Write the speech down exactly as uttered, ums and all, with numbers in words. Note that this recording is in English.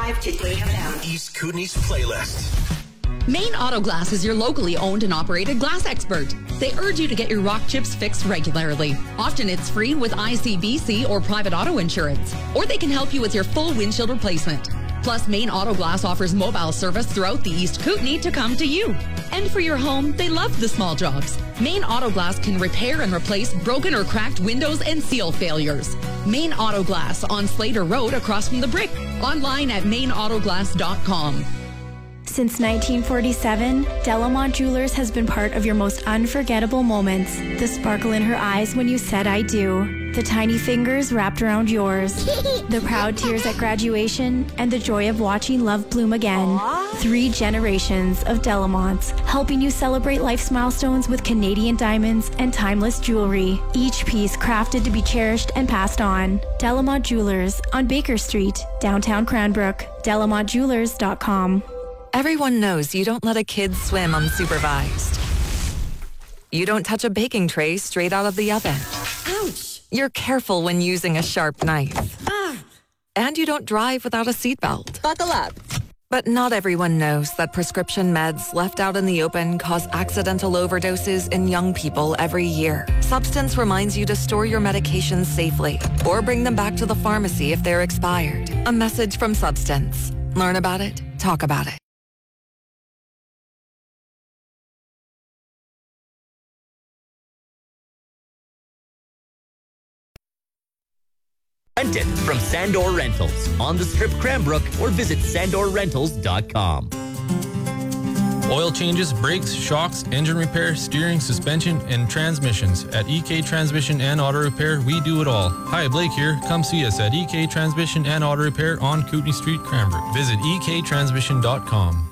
five to K F M. East Kootenay's playlist. Main Auto Glass is your locally owned and operated glass expert. They urge you to get your rock chips fixed regularly. Often it's free with I C B C or private auto insurance. Or they can help you with your full windshield replacement. Plus, Main Auto Glass offers mobile service throughout the East Kootenay to come to you. And for your home, they love the small jobs. Main Auto Glass can repair and replace broken or cracked windows and seal failures. Main Auto Glass on Slater Road across from the Brick. Online at main auto glass dot com. Since nineteen forty-seven, Delamont Jewelers has been part of your most unforgettable moments. The sparkle in her eyes when you said I do. The tiny fingers wrapped around yours. The proud tears at graduation and the joy of watching love bloom again. Aww. Three generations of Delamonts, helping you celebrate life's milestones with Canadian diamonds and timeless jewelry. Each piece crafted to be cherished and passed on. Delamont Jewelers on Baker Street, downtown Cranbrook. delamont jewelers dot com. Everyone knows you don't let a kid swim unsupervised. You don't touch a baking tray straight out of the oven. Ouch! You're careful when using a sharp knife. Ah. And you don't drive without a seatbelt. Buckle up. But not everyone knows that prescription meds left out in the open cause accidental overdoses in young people every year. Substance reminds you to store your medications safely or bring them back to the pharmacy if they're expired. A message from Substance. Learn about it. Talk about it. Rent it from Sandor Rentals on the Strip Cranbrook or visit sandor rentals dot com. Oil changes, brakes, shocks, engine repair, steering, suspension, and transmissions. At E K Transmission and Auto Repair, we do it all. Hi, Blake here. Come see us at E K Transmission and Auto Repair on Kootenay Street, Cranbrook. Visit e k transmission dot com.